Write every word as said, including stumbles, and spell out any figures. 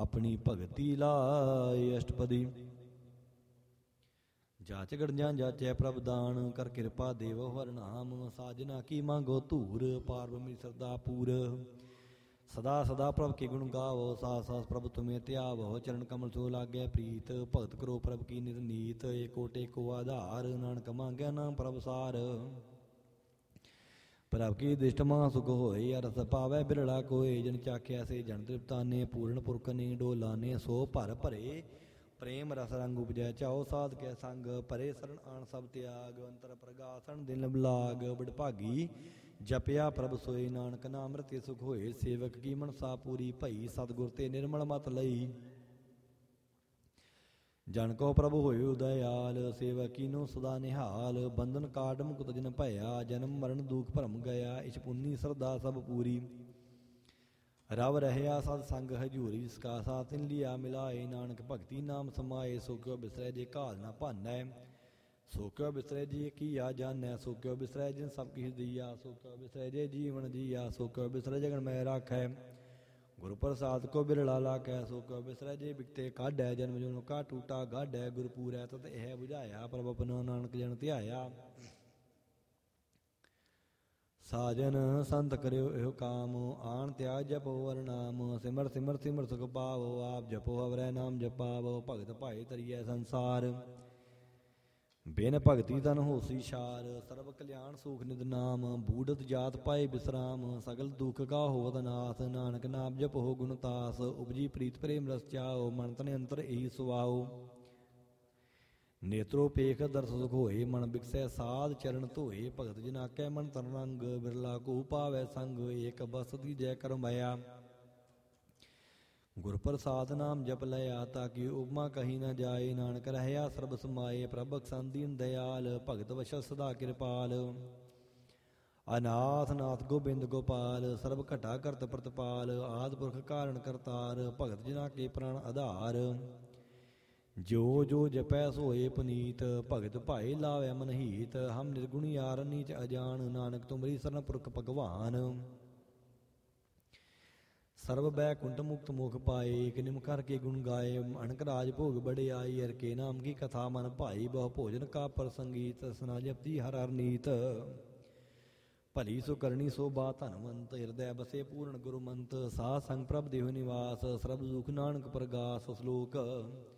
ਆਪਣੀ ਭਗਤੀ ਲਾਇ ਅਸ਼ਟਪਦੀ। ਜਾਚ ਗੜਜਾਂ ਜਾਚੈ ਪ੍ਰਭ ਦਾਨ, ਕਰ ਕਿਰਪਾ ਦੇਵੋ ਹਰਿ ਨਾਮ। ਸਾਜਨਾ ਕੀ ਮੰਗੋ ਧੂਰ, ਪਾਰਬ੍ਰਹਮੀ ਸਰਦਾ ਪੂਰ। ਸਦਾ ਸਦਾ ਪ੍ਰਭ ਕੇ ਗੁਣ ਗਾਵੋ, ਸਾਸ ਸਾਸ ਪ੍ਰਭ ਤੁਮੇ ਧਿਆਵੋ। ਚਰਨ ਕਮਲ ਸੋ ਲਾਗੈ ਪ੍ਰੀਤ, ਭਗਤ ਕਰੋ ਪ੍ਰਭ ਕੀ ਨਿਤ ਨੀਤ। ਏਕੋ ਟੇਕੋ ਆਧਾਰ, ਨਾਨਕ ਮੰਗੈ ਨਾਮ ਪ੍ਰਭ ਸਾਰ। ਪ੍ਰਭ ਕੀ ਦ੍ਰਿਸ਼ਟ ਮਹਾ ਸੁਖ ਹੋਏ, ਅਰਸ ਪਾਵੈ ਬਿਰਲਾ ਕੋਏ। ਜਨ ਚਾਖਿਆ ਸੇ ਜਨ ਤ੍ਰਿਪਤਾਨੇ, ਪੂਰਨ ਪੁਰਖ ਨੇ ਡੋਲਾਨੇ। ਸੋ ਭਰ ਭਰੇ ਪ੍ਰੇਮ ਰਸ ਰੰਗ ਉਪਜੈ, ਚਾਓ ਸਾਧ ਕੈ ਸੰਗ। ਪਰੇ ਸਰਣ ਆਣ ਸਭ ਤਿਆਗ, ਅੰਤਰ ਪ੍ਰਗਾਸਣ ਦਿਨ ਬਲਾਗ। ਬਡਭਾਗੀ ਜਪਿਆ ਪ੍ਰਭ ਸੋਏ, ਨਾਨਕ ਨਾਮ ਰਤੇ ਸੁਖ ਹੋਏ। ਸੇਵਕ ਕੀ ਮਨਸਾ ਪੂਰੀ ਭਈ, ਸਤਿਗੁਰ ਤੇ ਨਿਰਮਲ ਮਤ ਲਈ। ਜਨ ਕੋ ਪ੍ਰਭੁ ਹੋਇ ਦਇਆਲ, ਸੇਵਕ ਕੀਨੋ ਸਦਾ ਨਿਹਾਲ। ਬੰਧਨ ਕਾਟ ਮੁਕਤ ਜਿਨ ਭਇਆ, ਜਨਮ ਮਰਨ ਦੁਖ ਭਰਮ ਗਿਆ। ਇਛ ਪੁੰਨੀ ਸਰਦਾ ਸਭ ਪੂਰੀ, ਰਵ ਰਹਿਆ ਸਤ ਸੰਗ ਹਜੂਰੀ। ਸਕਾ ਤਿਨ ਲਿਆ ਮਿਲਾਏ, ਨਾਨਕ ਭਗਤੀ ਨਾਮ ਸਮਾਏ। ਸੋ ਕਿਉ ਬਿਸਰੈ ਜੇ ਘਾਲ ਨਾ ਭਾਨੈ, ਸੋ ਕਿਉ ਬਿਸਰੈ ਜੇ ਕੀਆ ਜਾਣੈ। ਸੋ ਕਿਉ ਬਿਸਰੈ ਜਿਨ ਸਭ ਕਿਛ ਦੀਆ, ਸੋ ਕਿਉ ਬਿਸਰੈ ਜੇ ਜੀਵਨ ਜੀਆ। ਸੋ ਕਿਉ ਬਿਸਰੈ ਜਗਨ ਮੈਂ ਰਾਖੈ, ਗੁਰ ਪ੍ਰਸਾਦ ਕੋ ਬਿਰਲਾ ਲਾਖੈ। ਸੋ ਕਿਉ ਬਿਸਰੈ ਜੇ ਬਿਕਤੇ ਕਾਢੈ, ਜਨਮ ਜਨਮ ਕਾ ਟੂਟਾ ਗਾਢੈ। ਗੁਰ ਪੂਰੈ ਤਤ ਇਹ ਬੁਝਾਇਆ, ਪ੍ਰਭ ਆਪਣਾ ਨਾਨਕ ਜਨ ਧਿਆਇਆ। ਸਾਜਨ ਸੰਤ ਕਰਿਓ ਇਹੋ ਕਾਮ, ਆਣ ਤਿਆਗ ਜਪੋ ਹਰਿ ਨਾਮ। ਸਿਮਰ ਸਿਮਰ ਸਿਮਰ ਸੁਖ ਪਾਵੋ, ਆਪ ਜਪੋ ਹਵਰੈ ਨਾਮ ਜਪਾਵੋ। ਭਗਤ ਭਾਏ ਤਰੀਐ ਸੰਸਾਰ, ਬਿਨ ਭਗਤੀ ਤਨ ਹੋਸੀ ਛਾਰ। ਸਰਬ ਕਲਿਆਣ ਸੂਖ ਨਿਦ ਨਾਮ, ਬੂੜਤ ਜਾਤ ਪਾਏ ਬਿਸਰਾਮ। ਸਗਲ ਦੁਖ ਕਾ ਹੋਵਤ ਨਾਥ, ਨਾਨਕ ਨਾਮ ਜਪੋ ਗੁਣ ਤਾਸ। ਉਪਜੀ ਪ੍ਰੀਤ ਪ੍ਰੇਮ ਰਸ ਚਾਓ, ਮਨ ਤਨ ਅੰਤਰ ਇਹੀ ਸੁਆਓ। ਨੇਤਰੋ ਪੇਖ ਦਰਸ ਸੁਖ ਹੋਏ, ਮਨ ਬਿਕਸੈ ਸਾਧ ਚਰਨ ਧੋਏ। ਭਗਤ ਜਨ ਆਕੈ ਮਨ ਤਨ ਰੰਗ, ਬਿਰਲਾ ਕੋ ਪਾਵੈ ਸੰਗ। ਏਕ ਬਸਤਿ ਜੈ ਕਰਮ ਭਇਆ, ਗੁਰ ਪ੍ਰਸਾਦ ਨਾਮ ਜਪ ਲਿਆ। ਤਾਂ ਕਿ ਉਪਮਾ ਕਹੀ ਨ ਜਾਏ, ਨਾਨਕ ਰਹਿਆ ਸਰਬ ਸਮਾਏ। ਪ੍ਰਭ ਬਖਸ਼ਣ ਦੀਨ ਦਇਆਲ, ਭਗਤ ਵਸ਼ਲ ਸਦਾ ਕਿਰਪਾਲ। ਅਨਾਥ ਨਾਥ ਗੋਬਿੰਦ ਗੋਪਾਲ, ਸਰਬ ਘਟਾ ਕਰਤ ਪ੍ਰਤਪਾਲ। ਆਦਿ ਪੁਰਖ ਕਾਰਨ ਕਰਤਾਰ, ਭਗਤ ਜਨਾ ਕੇ ਪ੍ਰਾਣ ਆਧਾਰ। ਜੋ ਜੋ ਜਪੈ ਸੋਏ ਪੁਨੀਤ, ਭਗਤ ਭਾਏ ਲਾਵੈ ਮਨ ਹੀਤ। ਹਮ ਨਿਰਗੁਣੀ ਯਾਰ ਨੀਚ ਅਜਾਨ, ਨਾਨਕ ਤੁਮਰੀ ਸਰਨ ਪੁਰਖ ਭਗਵਾਨ। ਸਰਬ ਬੈਕੁੰਠ ਮੁਕਤ ਮੁਖ ਪਾਏ, ਕਿਨਿਮ ਕਰ ਕੇ ਗੁਣ ਗਾਏ। ਅਣਕ ਰਾਜ ਭੋਗ ਬੜੇ ਆਈ, ਹਰ ਕੇ ਨਾਮ ਕੀ ਕਥਾ ਮਨ ਭਾਈ। ਬਹੁ ਭੋਜਨ ਕਾ ਪ੍ਰਸੰਗੀਤ, ਸਨਾ ਜਪਤੀ ਹਰ ਹਰ ਨੀਤ। ਭਲੀ ਸੋ ਕਰਨੀ ਸੋਭਾ ਧਨਵੰਤ, ਹਿਰਦੈ ਬਸੇ ਪੂਰਨ ਗੁਰਮੰਤ। ਸਾਧ ਸੰਗ ਪ੍ਰਭ ਦੇਹੁ ਨਿਵਾਸ, ਸਰਬ ਦੁਖ ਨਾਨਕ ਪ੍ਰਗਾਸ। ਸਲੋਕ